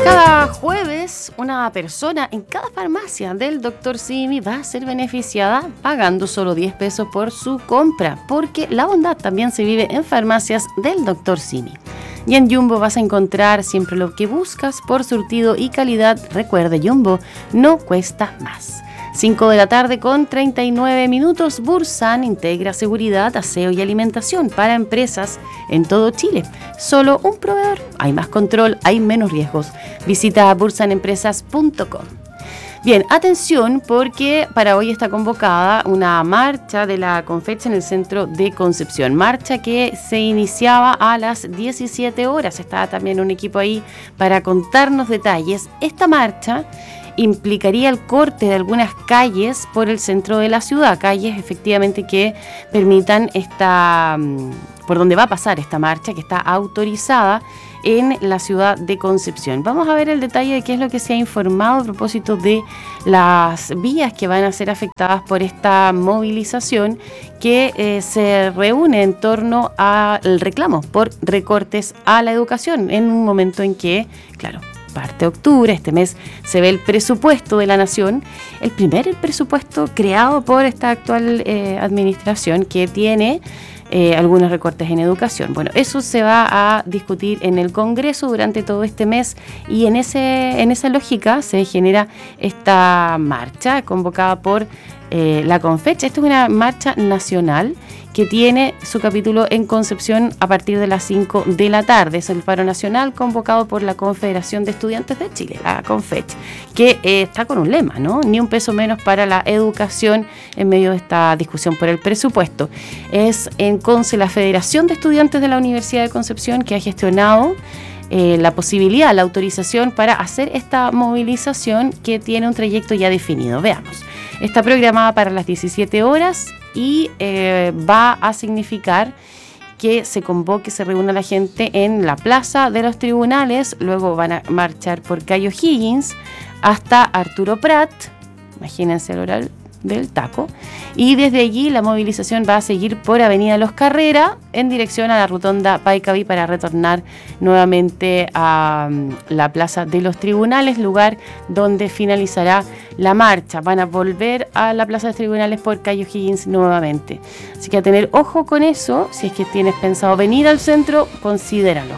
Cada jueves, una persona en cada farmacia del Dr. Simi va a ser beneficiada pagando solo 10 pesos por su compra, porque la bondad también se vive en farmacias del Dr. Simi. Y en Jumbo vas a encontrar siempre lo que buscas por surtido y calidad. Recuerde, Jumbo no cuesta más. 5 de la tarde con 39 minutos. Bursan integra seguridad, aseo y alimentación para empresas en todo Chile. Solo un proveedor. Hay más control, hay menos riesgos. Visita bursanempresas.com. Bien, atención, porque para hoy está convocada una marcha de la Confeche en el centro de Concepción. Marcha que se iniciaba a las 17 horas. Estaba también un equipo ahí para contarnos detalles. Esta marcha implicaría el corte de algunas calles por el centro de la ciudad, calles efectivamente que permitan por donde va a pasar esta marcha, que está autorizada en la ciudad de Concepción. Vamos a ver el detalle de qué es lo que se ha informado a propósito de las vías que van a ser afectadas por esta movilización que se reúne en torno al reclamo por recortes a la educación en un momento en que, claro, parte de octubre, este mes se ve el presupuesto de la Nación, el primer presupuesto creado por esta actual administración que tiene algunos recortes en educación. Bueno, eso se va a discutir en el Congreso durante todo este mes y en esa lógica se genera esta marcha convocada por la Confeche. Esta es una marcha nacional que tiene su capítulo en Concepción a partir de las 5 de la tarde. Es el paro nacional convocado por la Confederación de Estudiantes de Chile, la Confeche, que está con un lema, ¿no? Ni un peso menos para la educación en medio de esta discusión por el presupuesto. Es en CONCE, la Federación de Estudiantes de la Universidad de Concepción, que ha gestionado la posibilidad, la autorización para hacer esta movilización que tiene un trayecto ya definido. Veamos. Está programada para las 17 horas y va a significar que se convoque, se reúna la gente en la Plaza de los Tribunales, luego van a marchar por Cayo Higgins hasta Arturo Prat, imagínense el horario del taco, y desde allí la movilización va a seguir por Avenida Los Carrera en dirección a la rotonda Paicaví para retornar nuevamente a la Plaza de los Tribunales, lugar donde finalizará la marcha. Van a volver a la Plaza de los Tribunales por Cayo Higgins nuevamente. Así que a tener ojo con eso, si es que tienes pensado venir al centro, considéralo.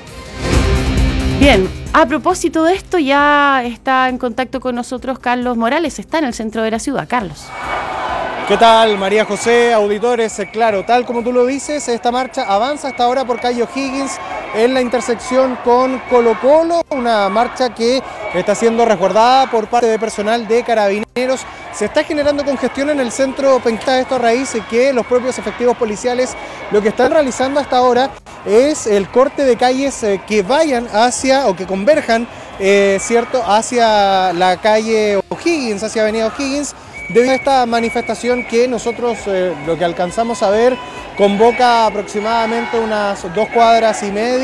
Bien, a propósito de esto, ya está en contacto con nosotros Carlos Morales, está en el centro de la ciudad. Carlos. ¿Qué tal, María José, auditores? Claro, tal como tú lo dices, esta marcha avanza hasta ahora por Cayo Higgins en la intersección con Colo Colo, una marcha que está siendo resguardada por parte de personal de Carabineros. Se está generando congestión en el centro Penquista, esto a raíz de que los propios efectivos policiales lo que están realizando hasta ahora es el corte de calles que vayan hacia o que converjan, ¿cierto?, hacia la calle O'Higgins, hacia Avenida O'Higgins, debido a esta manifestación que nosotros, lo que alcanzamos a ver, convoca aproximadamente unas 2,5 cuadras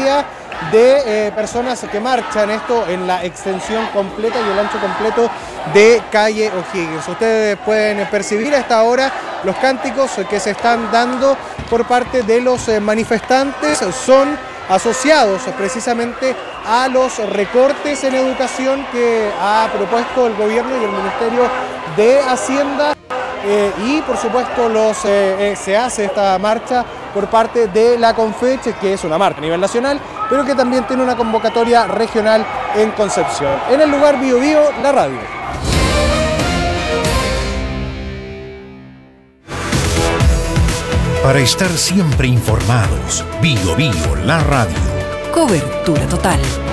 de personas que marchan, esto en la extensión completa y el ancho completo de calle O'Higgins. Ustedes pueden percibir a esta hora los cánticos que se están dando por parte de los manifestantes, son asociados precisamente a los recortes en educación que ha propuesto el gobierno y el Ministerio de Hacienda, y por supuesto se hace esta marcha por parte de la Confeche, que es una marcha a nivel nacional, pero que también tiene una convocatoria regional en Concepción. En el lugar Bio Bio, la radio. Para estar siempre informados, Bio Bio, la radio. Cobertura total.